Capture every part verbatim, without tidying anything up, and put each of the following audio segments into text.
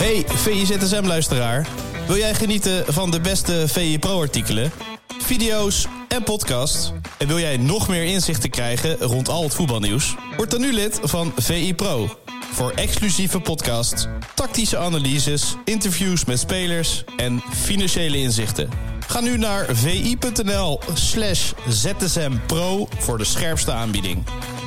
Hey V I Z S M-luisteraar. Wil jij genieten van de beste V I Pro-artikelen, video's en podcasts? En wil jij nog meer inzichten krijgen rond al het voetbalnieuws? Word dan nu lid van V I Pro. Voor exclusieve podcasts, tactische analyses, interviews met spelers en financiële inzichten. Ga nu naar vi.nl slash zsmpro voor de scherpste aanbieding.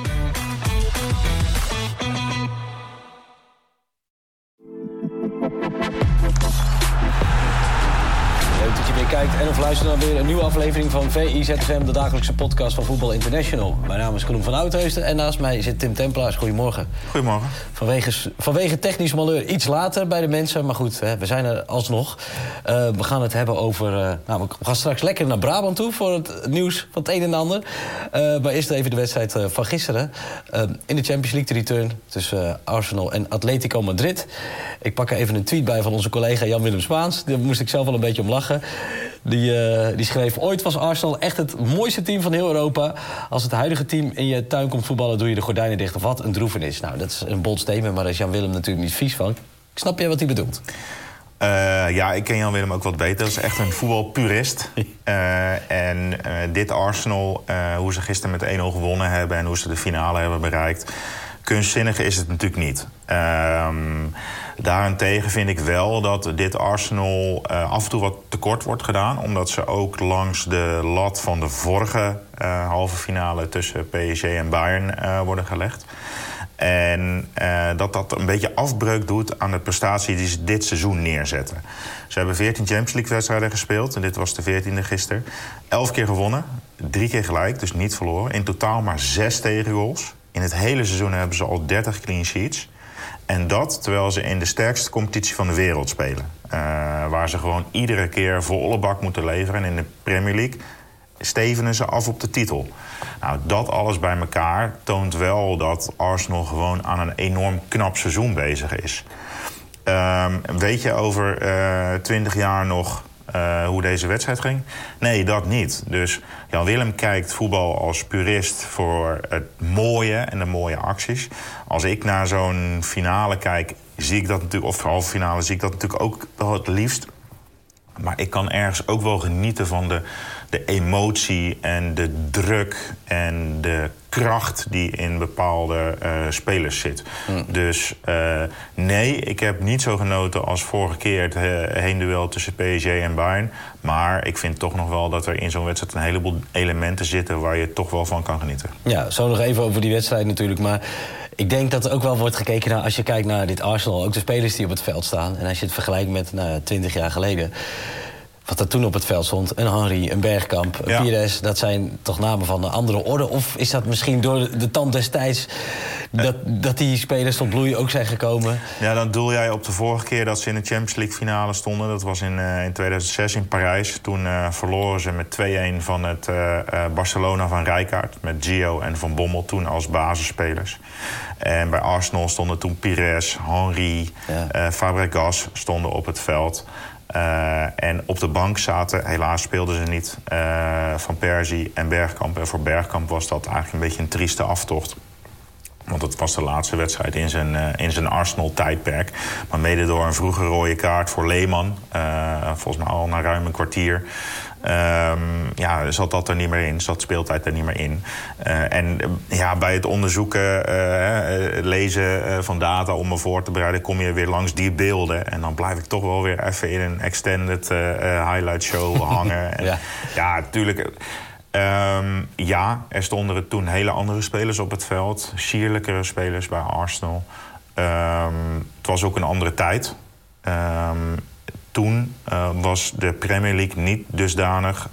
Leuk dat je weer kijkt en of luistert naar weer een nieuwe aflevering van V I Z S M, de dagelijkse podcast van Voetbal International. Mijn naam is Koen van Oudheusden en naast mij zit Tim Templaars. Goedemorgen. Goedemorgen. Vanwege, vanwege technisch malheur iets later bij de mensen, maar goed, we zijn er alsnog. Uh, we gaan het hebben over... Uh, nou, we gaan straks lekker naar Brabant toe voor het nieuws van het een en ander. Uh, maar eerst even de wedstrijd uh, van gisteren. Uh, in de Champions League, de return tussen uh, Arsenal en Atletico Madrid. Ik pak er even een tweet bij van onze collega Jan-Willem Spaans. Daar moest ik zelf wel een beetje om lachen. Die, uh, die schreef: ooit was Arsenal echt het mooiste team van heel Europa. Als het huidige team in je tuin komt voetballen, doe je de gordijnen dicht. Of wat een droefenis. Nou, dat is een bold statement, maar daar is Jan-Willem natuurlijk niet vies van. Snap jij wat hij bedoelt? Uh, ja, ik ken Jan-Willem ook wat beter. Dat is echt een voetbalpurist. Uh, en uh, dit Arsenal, uh, hoe ze gisteren met één nul gewonnen hebben en hoe ze de finale hebben bereikt, kunstzinnig is het natuurlijk niet. Uh, daarentegen vind ik wel dat dit Arsenal uh, af en toe wat tekort wordt gedaan, omdat ze ook langs de lat van de vorige uh, halve finale tussen P S G en Bayern uh, worden gelegd. En uh, dat dat een beetje afbreuk doet aan de prestatie die ze dit seizoen neerzetten. Ze hebben veertien Champions League wedstrijden gespeeld. En dit was de veertiende gisteren. elf keer gewonnen. Drie keer gelijk, dus niet verloren. In totaal maar zes tegengoals. In het hele seizoen hebben ze al dertig clean sheets. En dat terwijl ze in de sterkste competitie van de wereld spelen. Uh, waar ze gewoon iedere keer volle bak moeten leveren. En in de Premier League stevenen ze af op de titel. Nou, dat alles bij elkaar toont wel dat Arsenal gewoon aan een enorm knap seizoen bezig is. Uh, weet je over twintig uh, jaar nog uh, hoe deze wedstrijd ging? Nee, dat niet. Dus Jan-Willem kijkt voetbal als purist voor het mooie en de mooie acties. Als ik naar zo'n finale kijk, zie ik dat natuurlijk, of halve finale, zie ik dat natuurlijk ook wel het liefst. Maar ik kan ergens ook wel genieten van de, de emotie en de druk en de kracht die in bepaalde uh, spelers zit. Mm. Dus uh, nee, ik heb niet zo genoten als vorige keer het uh, heenduel tussen P S G en Bayern. Maar ik vind toch nog wel dat er in zo'n wedstrijd een heleboel elementen zitten waar je toch wel van kan genieten. Ja, zo nog even over die wedstrijd natuurlijk, maar ik denk dat er ook wel wordt gekeken naar, als je kijkt naar dit Arsenal, ook de spelers die op het veld staan. En als je het vergelijkt met nou, twintig jaar geleden, wat er toen op het veld stond, een Henry, een Bergkamp, een ja. Pires, dat zijn toch namen van een andere orde? Of is dat misschien door de tand destijds dat, dat die spelers tot bloei ook zijn gekomen? Ja, dan doel jij op de vorige keer dat ze in de Champions League finale stonden. Dat was in, uh, in tweeduizend zes in Parijs. Toen uh, verloren ze met twee-een van het uh, uh, Barcelona van Rijkaard, met Gio en Van Bommel toen als basisspelers. En bij Arsenal stonden toen Pires, Henry, ja. uh, Fabregas stonden op het veld. Uh, en op de bank zaten, helaas speelden ze niet, uh, Van Persie en Bergkamp. En voor Bergkamp was dat eigenlijk een beetje een trieste aftocht. Want het was de laatste wedstrijd in zijn, uh, in zijn Arsenal-tijdperk. Maar mede door een vroege rode kaart voor Lehmann, uh, volgens mij al na ruim een kwartier, Um, ja, zat dat er niet meer in, zat speeltijd er niet meer in. Uh, en uh, ja, bij het onderzoeken, uh, uh, lezen uh, van data om me voor te bereiden, kom je weer langs die beelden. En dan blijf ik toch wel weer even in een extended uh, uh, highlight show hangen. En, ja, ja, natuurlijk. Um, ja, er stonden toen hele andere spelers op het veld. Sierlijkere spelers bij Arsenal. Um, het was ook een andere tijd. Um, Toen uh, was de Premier League niet dusdanig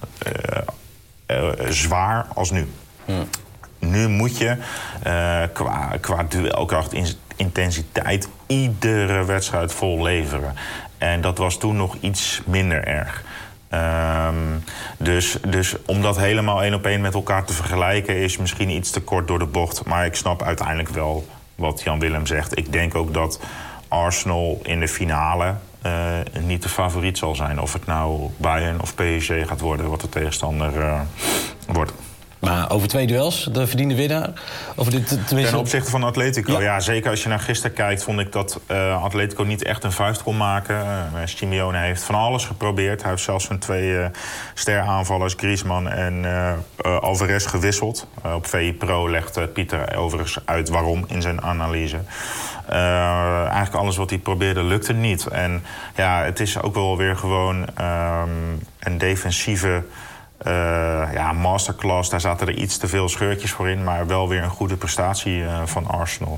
uh, uh, zwaar als nu. Hmm. Nu moet je uh, qua, qua duelkracht, intensiteit, iedere wedstrijd vol leveren. En dat was toen nog iets minder erg. Um, dus, dus om dat helemaal één op één met elkaar te vergelijken is misschien iets te kort door de bocht. Maar ik snap uiteindelijk wel wat Jan-Willem zegt. Ik denk ook dat Arsenal in de finale Uh, niet de favoriet zal zijn. Of het nou Bayern of P S G gaat worden, wat de tegenstander uh, wordt. Maar over twee duels, de verdiende winnaar? Over dit, tenminste... Ten opzichte van Atletico, ja. Ja. ja, zeker als je naar gisteren kijkt... vond ik dat uh, Atletico niet echt een vuist kon maken. Uh, Simeone heeft van alles geprobeerd. Hij heeft zelfs zijn twee uh, steraanvallers, Griezmann en uh, uh, Alvarez, gewisseld. Uh, op V I Pro legt uh, Pieter overigens uit waarom in zijn analyse. Uh, eigenlijk alles wat hij probeerde lukte niet. En ja, het is ook wel weer gewoon um, een defensieve... Uh, ja, masterclass, daar zaten er iets te veel scheurtjes voor in... maar wel weer een goede prestatie uh, van Arsenal.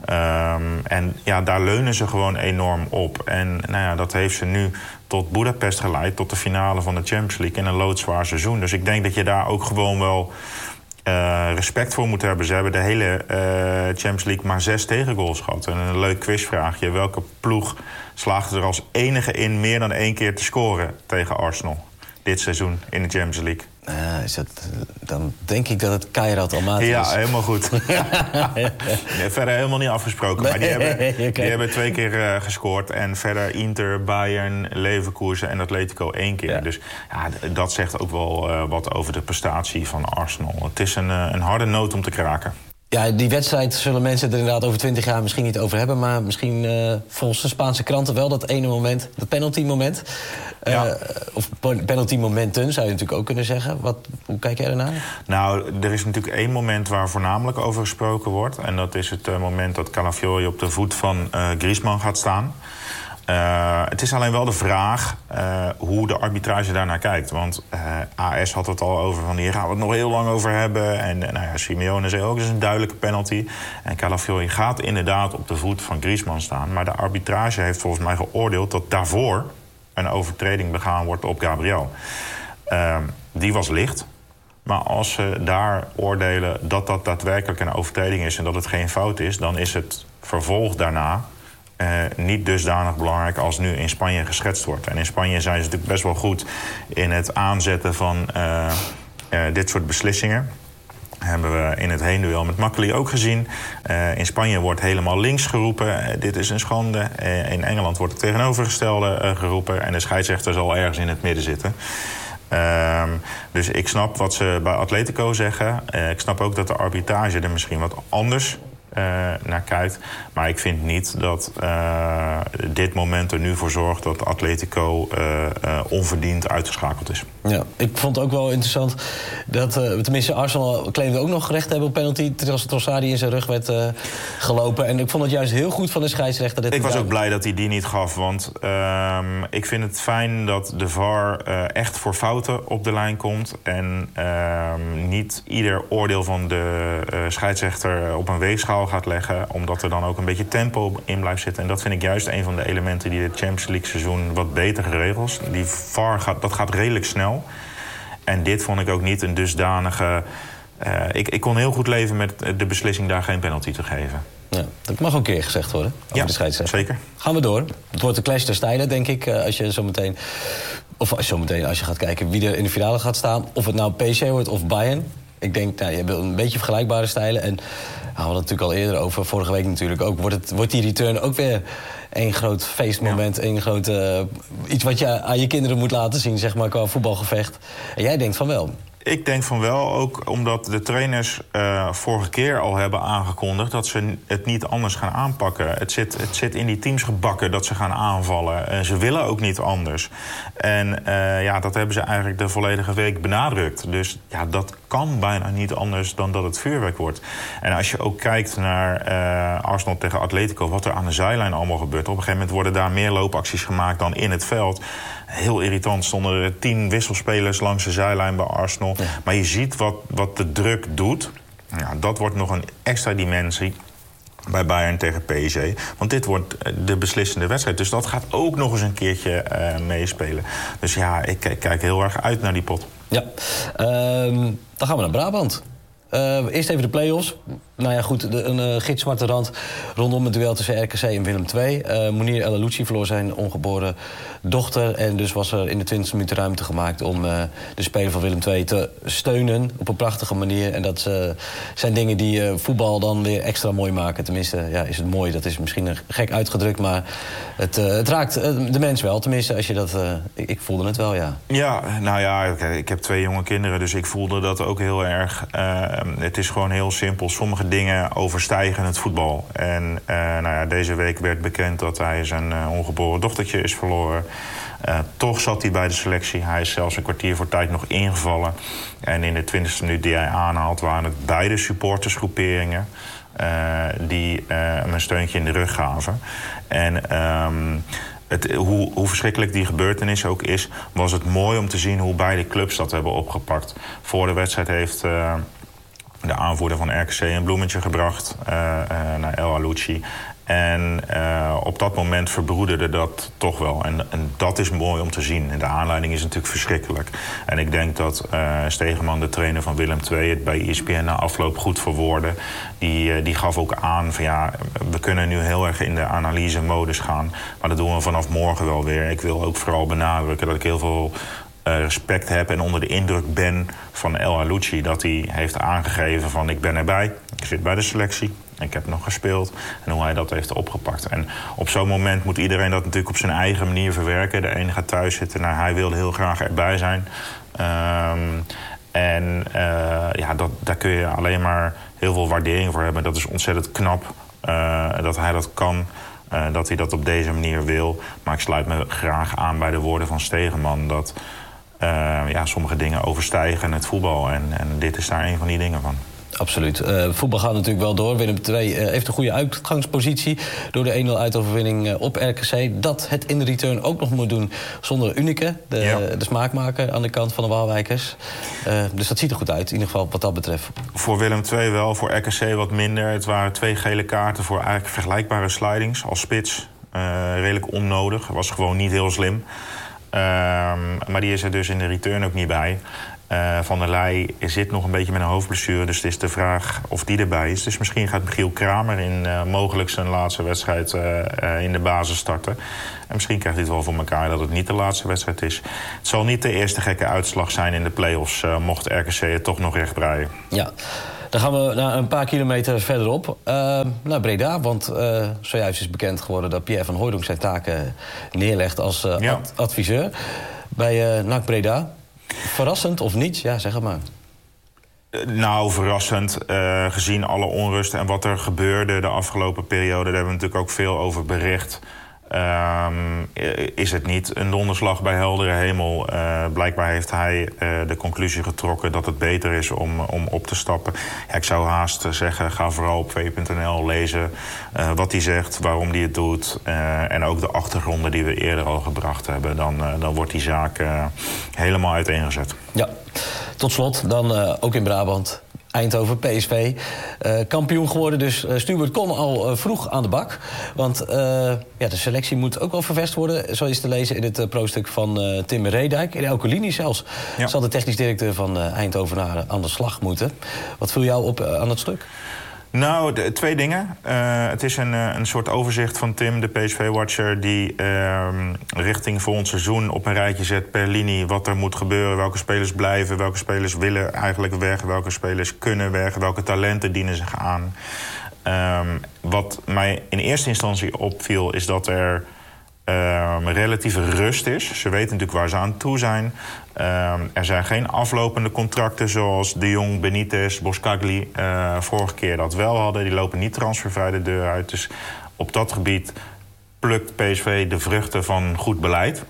Um, en ja, daar leunen ze gewoon enorm op. En nou ja, dat heeft ze nu tot Budapest geleid... tot de finale van de Champions League in een loodzwaar seizoen. Dus ik denk dat je daar ook gewoon wel uh, respect voor moet hebben. Ze hebben de hele uh, Champions League maar zes tegengoals gehad. En een leuk quizvraagje. Welke ploeg slaagde er als enige in meer dan één keer te scoren tegen Arsenal? Dit seizoen in de Champions League. Uh, is dat, dan denk ik dat het Kairat Almaty is. Ja, helemaal goed. Nee, verder helemaal niet afgesproken. Maar die hebben, okay. die hebben twee keer uh, gescoord. En verder Inter, Bayern, Leverkusen en Atletico één keer. Ja. Dus ja, dat zegt ook wel uh, wat over de prestatie van Arsenal. Het is een, uh, een harde noot om te kraken. Ja, die wedstrijd zullen mensen er inderdaad over twintig jaar misschien niet over hebben. Maar misschien uh, volgens de Spaanse kranten wel dat ene moment, dat penalty moment. Uh, ja. Of penalty momenten zou je natuurlijk ook kunnen zeggen. Wat, hoe kijk jij ernaar? Nou, er is natuurlijk één moment waar voornamelijk over gesproken wordt. En dat is het uh, moment dat Calafiori op de voet van uh, Griezmann gaat staan. Uh, het is alleen wel de vraag uh, hoe de arbitrage daarnaar kijkt. Want uh, A S had het al over van hier gaan we het nog heel lang over hebben. En uh, nou ja, Simeone zei ook, dat is een duidelijke penalty. En Calafiori gaat inderdaad op de voet van Griezmann staan. Maar de arbitrage heeft volgens mij geoordeeld dat daarvoor een overtreding begaan wordt op Gabriel. Uh, die was licht. Maar als ze daar oordelen dat dat daadwerkelijk een overtreding is en dat het geen fout is, dan is het vervolg daarna Uh, niet dusdanig belangrijk als nu in Spanje geschetst wordt. En in Spanje zijn ze natuurlijk best wel goed in het aanzetten van uh, uh, dit soort beslissingen. Hebben we in het heenduel met Makkeli ook gezien. Uh, in Spanje wordt helemaal links geroepen. Uh, dit is een schande. Uh, in Engeland wordt het tegenovergestelde uh, geroepen. En de scheidsrechter zal ergens in het midden zitten. Uh, dus ik snap wat ze bij Atletico zeggen. Uh, ik snap ook dat de arbitrage er misschien wat anders Uh, naar kijkt. Maar ik vind niet dat uh, dit moment er nu voor zorgt dat Atletico uh, uh, onverdiend uitgeschakeld is. Ja, ik vond het ook wel interessant dat, uh, tenminste Arsenal claimde ook nog recht te hebben op penalty, terwijl Trossard in zijn rug werd uh, gelopen. En ik vond het juist heel goed van de scheidsrechter. Dat ik was daar... ook blij dat hij die niet gaf, want uh, ik vind het fijn dat de V A R uh, echt voor fouten op de lijn komt en uh, niet ieder oordeel van de uh, scheidsrechter op een weegschaal gaat leggen, omdat er dan ook een beetje tempo in blijft zitten. En dat vind ik juist een van de elementen die de Champions League seizoen wat beter geregeld is. Die V A R gaat, dat gaat redelijk snel. En dit vond ik ook niet een dusdanige... Uh, ik, ik kon heel goed leven met de beslissing daar geen penalty te geven. Ja, dat mag ook een keer gezegd worden over ja, de scheidsrechter. Zeker. Gaan we door. Het wordt de clash der stijlen, denk ik, als je zo meteen, of als je zo meteen als je gaat kijken wie er in de finale gaat staan. Of het nou P S G wordt of Bayern. Ik denk, nou, je hebt een beetje vergelijkbare stijlen. En we hadden het natuurlijk al eerder over, vorige week natuurlijk ook. Wordt, het, wordt die return ook weer één groot feestmoment, ja. één groot, uh, iets wat je aan je kinderen moet laten zien, zeg maar, qua voetbalgevecht. En jij denkt van wel. Ik denk van wel, ook omdat de trainers uh, vorige keer al hebben aangekondigd dat ze het niet anders gaan aanpakken. Het zit, het zit in die teams gebakken dat ze gaan aanvallen. Uh, ze willen ook niet anders. En uh, ja, dat hebben ze eigenlijk de volledige week benadrukt. Dus ja, dat kan bijna niet anders dan dat het vuurwerk wordt. En als je ook kijkt naar uh, Arsenal tegen Atletico, wat er aan de zijlijn allemaal gebeurt. Op een gegeven moment worden daar meer loopacties gemaakt dan in het veld. Heel irritant, stonden er tien wisselspelers langs de zijlijn bij Arsenal. Ja. Maar je ziet wat, wat de druk doet. Ja, dat wordt nog een extra dimensie bij Bayern tegen P S G. Want dit wordt de beslissende wedstrijd. Dus dat gaat ook nog eens een keertje uh, meespelen. Dus ja, ik, ik kijk heel erg uit naar die pot. Ja, um, dan gaan we naar Brabant. Uh, eerst even de play-offs. Nou ja, goed, de, een uh, gitzwarte rand rondom het duel tussen R K C en Willem twee. Uh, Mounir El Alouchi verloor zijn ongeboren dochter. En dus was er in de twintigste minuut ruimte gemaakt om uh, de speler van Willem twee te steunen op een prachtige manier. En dat uh, zijn dingen die uh, voetbal dan weer extra mooi maken. Tenminste, ja, is het mooi. Dat is misschien een gek uitgedrukt, maar het, uh, het raakt uh, de mens wel. Tenminste, als je dat, uh, ik, ik voelde het wel, ja. Ja, nou ja, okay, ik heb twee jonge kinderen, dus ik voelde dat ook heel erg. Uh, het is gewoon heel simpel. Sommige dingen overstijgen het voetbal. En uh, nou ja, deze week werd bekend dat hij zijn uh, ongeboren dochtertje is verloren. Uh, toch zat hij bij de selectie. Hij is zelfs een kwartier voor tijd nog ingevallen. En in de twintigste minuut die hij aanhaalt, waren het beide supportersgroeperingen uh, die uh, hem een steuntje in de rug gaven. En um, Het, hoe, hoe verschrikkelijk die gebeurtenis ook is, was het mooi om te zien hoe beide clubs dat hebben opgepakt. Voor de wedstrijd heeft uh, de aanvoerder van R K C een bloemetje gebracht uh, uh, naar El Alouchi. En uh, op dat moment verbroederde dat toch wel. En, en dat is mooi om te zien. En de aanleiding is natuurlijk verschrikkelijk. En ik denk dat uh, Stegeman, de trainer van Willem twee, het bij E S P N na afloop goed verwoordde. Die, uh, die gaf ook aan van ja, we kunnen nu heel erg in de analyse-modus gaan. Maar dat doen we vanaf morgen wel weer. Ik wil ook vooral benadrukken dat ik heel veel uh, respect heb en onder de indruk ben van El Alouchi. Dat hij heeft aangegeven van ik ben erbij, ik zit bij de selectie. Ik heb nog gespeeld en hoe hij dat heeft opgepakt. En op zo'n moment moet iedereen dat natuurlijk op zijn eigen manier verwerken. De ene gaat thuis zitten, nou, hij wilde heel graag erbij zijn. Um, en uh, ja, dat, daar kun je alleen maar heel veel waardering voor hebben. Dat is ontzettend knap uh, dat hij dat kan, uh, dat hij dat op deze manier wil. Maar ik sluit me graag aan bij de woorden van Stegeman, dat uh, ja, sommige dingen overstijgen het voetbal. En, en dit is daar een van die dingen van. Absoluut. Uh, voetbal gaat natuurlijk wel door. Willem twee uh, heeft een goede uitgangspositie door de één nul uitoverwinning uh, op R K C. Dat het in de return ook nog moet doen zonder Unike, de, ja. de smaakmaker aan de kant van de Waalwijkers. Uh, dus dat ziet er goed uit, in ieder geval wat dat betreft. Voor Willem twee wel, voor R K C wat minder. Het waren twee gele kaarten voor eigenlijk vergelijkbare slidings als spits. Uh, redelijk onnodig, was gewoon niet heel slim. Uh, maar die is er dus in de return ook niet bij. Uh, Van der Leij zit nog een beetje met een hoofdblessure, dus het is de vraag of die erbij is. Dus misschien gaat Michiel Kramer in uh, mogelijk zijn laatste wedstrijd uh, uh, in de basis starten. En misschien krijgt hij het wel voor elkaar dat het niet de laatste wedstrijd is. Het zal niet de eerste gekke uitslag zijn in de play-offs, uh, mocht R K C het toch nog recht breien. Ja. Dan gaan we naar een paar kilometer verderop, uh, naar Breda. Want uh, zojuist is bekend geworden dat Pierre van Hooijdonk zijn taken neerlegt als uh, ja. ad- adviseur bij uh, N A C Breda. Verrassend of niet? Ja, zeg het maar. Nou, verrassend. Uh, gezien alle onrust en wat er gebeurde de afgelopen periode, daar hebben we natuurlijk ook veel over bericht. Um, is het niet een donderslag bij heldere hemel? Uh, blijkbaar heeft hij uh, de conclusie getrokken dat het beter is om, om op te stappen. Ja, ik zou haast zeggen, ga vooral op v punt n l lezen uh, wat hij zegt, waarom hij het doet. Uh, en ook de achtergronden die we eerder al gebracht hebben. Dan, uh, dan wordt die zaak uh, helemaal uiteengezet. Ja, tot slot dan uh, ook in Brabant. Eindhoven, P S V, uh, kampioen geworden. Dus uh, Stuart kon al uh, vroeg aan de bak. Want uh, ja, de selectie moet ook wel ververst worden. Zo is te lezen in het uh, pro-stuk van uh, Tim Reedijk. In elke linie zelfs ja. zal de technisch directeur van uh, Eindhoven naar, aan de slag moeten. Wat viel jou op uh, aan het stuk? Nou, de, twee dingen. Uh, het is een, een soort overzicht van Tim, de P S V-watcher, die uh, richting volgend seizoen op een rijtje zet per linie wat er moet gebeuren. Welke spelers blijven, welke spelers willen eigenlijk weg, welke spelers kunnen weg, welke talenten dienen zich aan. Um, wat mij in eerste instantie opviel, is dat er Um, relatieve rust is. Ze weten natuurlijk waar ze aan toe zijn. Um, er zijn geen aflopende contracten zoals De Jong, Benitez, Boskagli uh, vorige keer dat wel hadden. Die lopen niet transfervrij de deur uit. Dus op dat gebied plukt P S V de vruchten van goed beleid.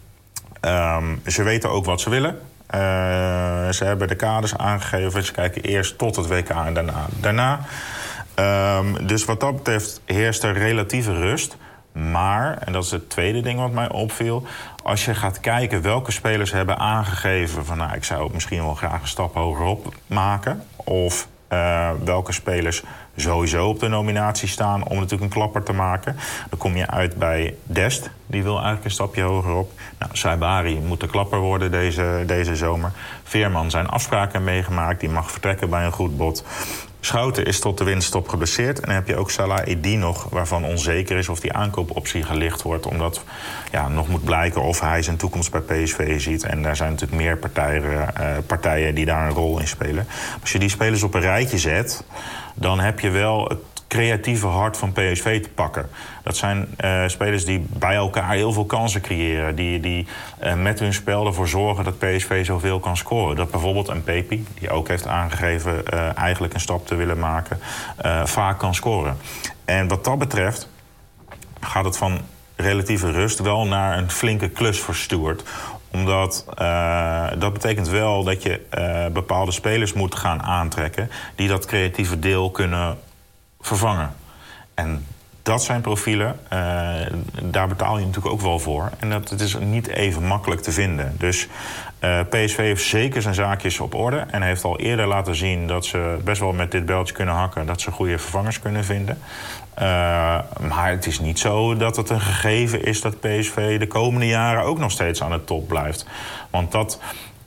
Um, ze weten ook wat ze willen. Uh, ze hebben de kaders aangegeven. Ze kijken eerst tot het W K en daarna. daarna. Um, dus wat dat betreft heerst er relatieve rust. Maar, en dat is het tweede ding wat mij opviel, als je gaat kijken welke spelers hebben aangegeven van nou, ik zou misschien wel graag een stap hogerop maken, of uh, welke spelers sowieso op de nominatie staan om natuurlijk een klapper te maken. Dan kom je uit bij Dest, die wil eigenlijk een stapje hoger op. Nou, Saibari moet de klapper worden deze, deze zomer. Veerman zijn afspraken meegemaakt, die mag vertrekken bij een goed bod. Schouten is tot de winststop geblesseerd. En dan heb je ook Salah Eddin nog, waarvan onzeker is of die aankoopoptie gelicht wordt. Omdat ja, nog moet blijken of hij zijn toekomst bij P S V ziet. En daar zijn natuurlijk meer partijen, uh, partijen die daar een rol in spelen. Als je die spelers op een rijtje zet, dan heb je wel het creatieve hart van P S V te pakken. Dat zijn uh, spelers die bij elkaar heel veel kansen creëren. Die, die uh, met hun spel ervoor zorgen dat P S V zoveel kan scoren. Dat bijvoorbeeld een Pepi, die ook heeft aangegeven uh, eigenlijk een stap te willen maken, uh, vaak kan scoren. En wat dat betreft gaat het van relatieve rust wel naar een flinke klus voor Stuart. Omdat uh, dat betekent wel dat je uh, bepaalde spelers moet gaan aantrekken die dat creatieve deel kunnen vervangen. En dat zijn profielen, uh, daar betaal je natuurlijk ook wel voor. En dat het is niet even makkelijk te vinden. Dus uh, P S V heeft zeker zijn zaakjes op orde en heeft al eerder laten zien dat ze best wel met dit beltje kunnen hakken, dat ze goede vervangers kunnen vinden. Uh, maar het is niet zo dat het een gegeven is dat P S V de komende jaren ook nog steeds aan de top blijft. Want dat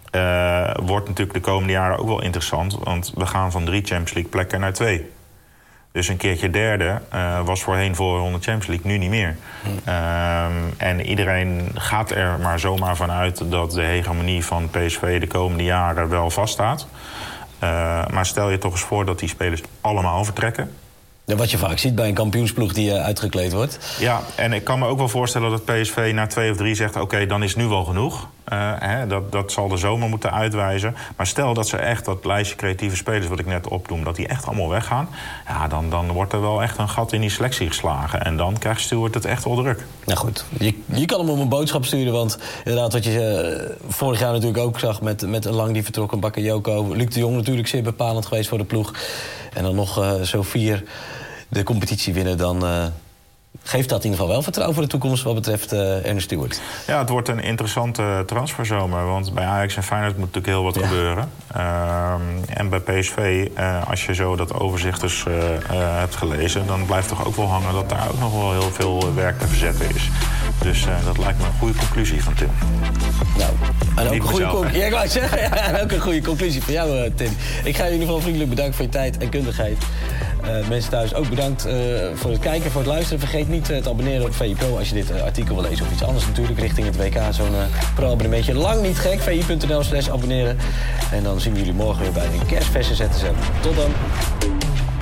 uh, wordt natuurlijk de komende jaren ook wel interessant. Want we gaan van drie Champions League plekken naar twee. Dus een keertje derde uh, was voorheen voor de Champions League, nu niet meer. Hmm. Um, en iedereen gaat er maar zomaar vanuit dat de hegemonie van P S V de komende jaren wel vaststaat. Uh, maar stel je toch eens voor dat die spelers allemaal vertrekken. Ja, wat je vaak ziet bij een kampioensploeg die uh, uitgekleed wordt. Ja, en ik kan me ook wel voorstellen dat P S V na twee of drie zegt, oké, okay, dan is het nu wel genoeg. Uh, hè, dat, dat zal de zomer moeten uitwijzen. Maar stel dat ze echt dat lijstje creatieve spelers wat ik net opnoem, dat die echt allemaal weggaan. Ja, dan, dan wordt er wel echt een gat in die selectie geslagen. En dan krijgt Stuart het echt wel druk. Nou goed, je, je kan hem op een boodschap sturen. Want inderdaad, wat je uh, vorig jaar natuurlijk ook zag met, met een lang die vertrokken, Bakayoko. Luc de Jong natuurlijk zeer bepalend geweest voor de ploeg. En dan nog uh, zo vier de competitie winnen, dan uh, geeft dat in ieder geval wel vertrouwen voor de toekomst wat betreft uh, Ernest Stuart. Ja, het wordt een interessante transferzomer. Want bij Ajax en Feyenoord moet natuurlijk heel wat ja. gebeuren. Um, en bij P S V, uh, als je zo dat overzicht dus uh, uh, hebt gelezen, dan blijft toch ook wel hangen dat daar ook nog wel heel veel werk te verzetten is. Dus uh, dat lijkt me een goede conclusie van Tim. Nou, en ook, een goede, mezelf, ja, ik wou zeggen, ja, en ook een goede conclusie van jou, uh, Tim. Ik ga je in ieder geval vriendelijk bedanken voor je tijd en kundigheid. Uh, mensen thuis ook bedankt uh, voor het kijken, voor het luisteren. Vergeet niet uh, te abonneren op V I Pro als je dit uh, artikel wil lezen of iets anders natuurlijk richting het W K. Zo'n uh, pro-abonnementje. Lang niet gek. V I punt n l slash abonneren. En dan zien we jullie morgen weer bij een kerstverse Z S M. Tot dan.